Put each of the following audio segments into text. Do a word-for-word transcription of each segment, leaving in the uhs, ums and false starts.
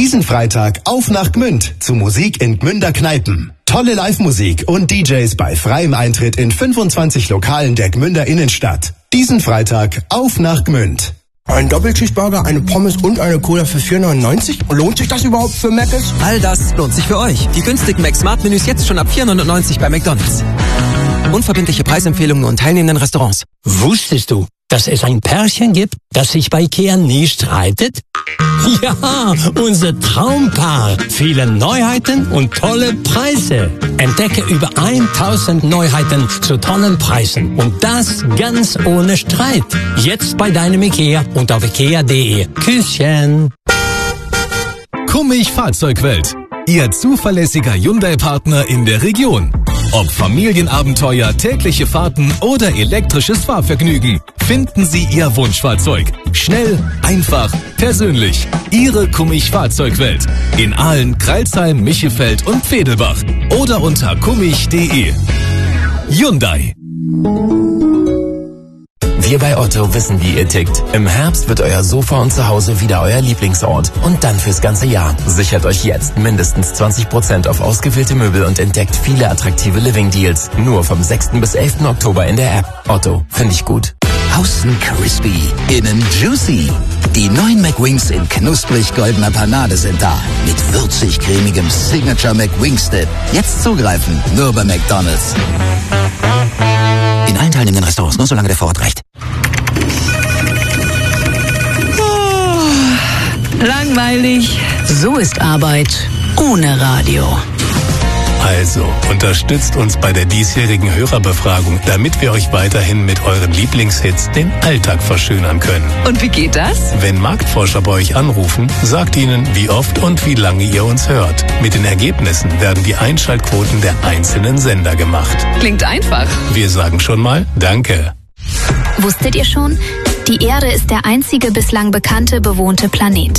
Diesen Freitag auf nach Gmünd zu Musik in Gmünder Kneipen. Tolle Live-Musik und D Js bei freiem Eintritt in fünfundzwanzig Lokalen der Gmünder Innenstadt. Diesen Freitag auf nach Gmünd. Ein Doppelcheeseburger, eine Pommes und eine Cola für vier neunundneunzig? Lohnt sich das überhaupt für Mc's? All das lohnt sich für euch. Die günstigen Mac-Smart-Menüs jetzt schon ab vier neunundneunzig bei McDonald's. Unverbindliche Preisempfehlungen und teilnehmenden Restaurants. Wusstest du, dass es ein Pärchen gibt, das sich bei Ikea nie streitet? Ja, unser Traumpaar. Viele Neuheiten und tolle Preise. Entdecke über tausend Neuheiten zu tollen Preisen. Und das ganz ohne Streit. Jetzt bei deinem Ikea und auf ikea punkt de. Küsschen. Kummig Fahrzeugwelt. Ihr zuverlässiger Hyundai-Partner in der Region. Ob Familienabenteuer, tägliche Fahrten oder elektrisches Fahrvergnügen, finden Sie Ihr Wunschfahrzeug. Schnell, einfach, persönlich. Ihre Kummig Fahrzeugwelt. In Aalen, Crailsheim, Michelfeld und Pfedelbach. Oder unter kummig punkt de. Hyundai. Wir bei Otto wissen, wie ihr tickt. Im Herbst wird euer Sofa und Zuhause wieder euer Lieblingsort. Und dann fürs ganze Jahr. Sichert euch jetzt mindestens zwanzig Prozent auf ausgewählte Möbel und entdeckt viele attraktive Living-Deals. Nur vom sechsten bis elften Oktober in der App. Otto, finde ich gut. Außen crispy, innen juicy. Die neuen McWings in knusprig goldener Panade sind da. Mit würzig cremigem Signature McWings Dip. Jetzt zugreifen, nur bei McDonald's. In allen teilnehmenden Restaurants, nur solange der Vorrat reicht. Oh, langweilig. So ist Arbeit ohne Radio. Also, unterstützt uns bei der diesjährigen Hörerbefragung, damit wir euch weiterhin mit euren Lieblingshits den Alltag verschönern können. Und wie geht das? Wenn Marktforscher bei euch anrufen, sagt ihnen, wie oft und wie lange ihr uns hört. Mit den Ergebnissen werden die Einschaltquoten der einzelnen Sender gemacht. Klingt einfach. Wir sagen schon mal Danke. Wusstet ihr schon? Die Erde ist der einzige bislang bekannte bewohnte Planet.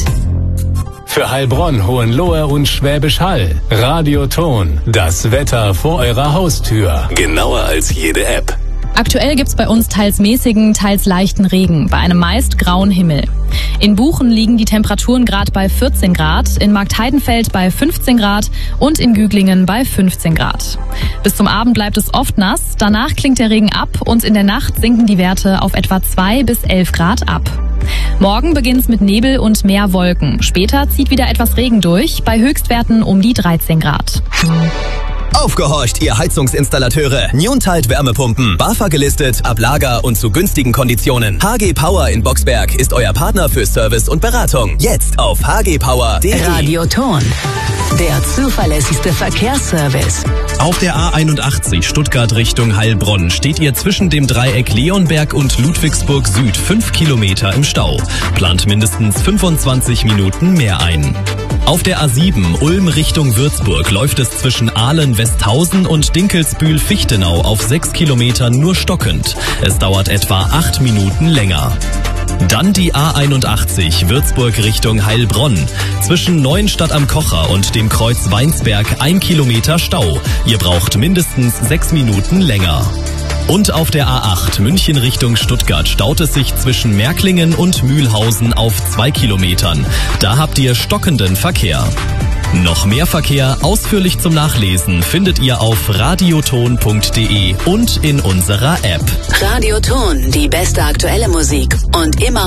Für Heilbronn, Hohenlohe und Schwäbisch Hall. Radioton. Das Wetter vor eurer Haustür. Genauer als jede App. Aktuell gibt's bei uns teils mäßigen, teils leichten Regen, bei einem meist grauen Himmel. In Buchen liegen die Temperaturen gerade bei vierzehn Grad, in Marktheidenfeld bei fünfzehn Grad und in Güglingen bei fünfzehn Grad. Bis zum Abend bleibt es oft nass, danach klingt der Regen ab und in der Nacht sinken die Werte auf etwa zwei bis elf Grad ab. Morgen beginnt's mit Nebel und mehr Wolken. Später zieht wieder etwas Regen durch, bei Höchstwerten um die dreizehn Grad. Aufgehorcht, ihr Heizungsinstallateure. Newntide Wärmepumpen. BAFA gelistet, ab Lager und zu günstigen Konditionen. H G Power in Boxberg ist euer Partner für Service und Beratung. Jetzt auf h g power punkt de. Radioton. Der zuverlässigste Verkehrsservice. Auf der A einundachtzig Stuttgart Richtung Heilbronn steht ihr zwischen dem Dreieck Leonberg und Ludwigsburg Süd fünf Kilometer im Stau. Plant mindestens fünfundzwanzig Minuten mehr ein. Auf der A sieben Ulm Richtung Würzburg läuft es zwischen Ahlen-Westhausen und Dinkelsbühl-Fichtenau auf sechs Kilometern nur stockend. Es dauert etwa acht Minuten länger. Dann die A einundachtzig Würzburg Richtung Heilbronn. Zwischen Neuenstadt am Kocher und dem Kreuz Weinsberg ein Kilometer Stau. Ihr braucht mindestens sechs Minuten länger. Und auf der A acht München Richtung Stuttgart staut es sich zwischen Märklingen und Mühlhausen auf zwei Kilometern. Da habt ihr stockenden Verkehr. Noch mehr Verkehr ausführlich zum Nachlesen findet ihr auf radioton punkt de und in unserer App. Radioton, die beste aktuelle Musik und immer